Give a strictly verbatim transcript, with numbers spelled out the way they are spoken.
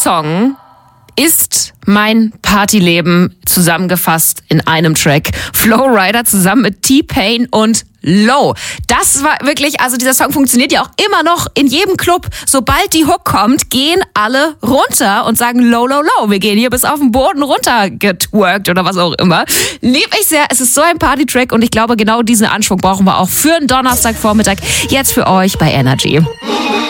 Song ist mein Partyleben zusammengefasst in einem Track. Flow Rider zusammen mit T-Pain und Low. Das war wirklich, also dieser Song funktioniert ja auch immer noch in jedem Club. Sobald die Hook kommt, gehen alle runter und sagen Low, Low, Low. Wir gehen hier bis auf den Boden runter getwerkt oder was auch immer. Lieb ich sehr. Es ist so ein Party-Track und ich glaube, genau diesen Anschwung brauchen wir auch für einen Donnerstagvormittag. Jetzt für euch bei Energy.